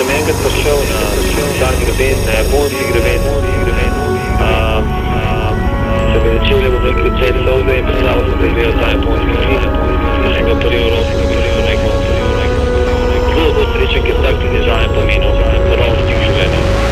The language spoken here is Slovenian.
sem enkrat prišel na Šarki do Ben, na Japonski